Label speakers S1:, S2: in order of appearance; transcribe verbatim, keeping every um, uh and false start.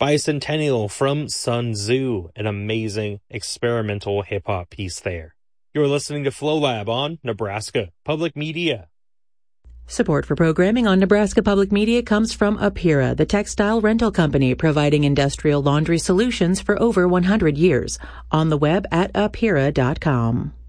S1: Bicentennial from Sun Tzu, an amazing experimental hip-hop piece there. You're listening to Flow Lab on Nebraska Public Media.
S2: Support for programming on Nebraska Public Media comes from Apira, the textile rental company providing industrial laundry solutions for over one hundred years. On the web at apira dot com.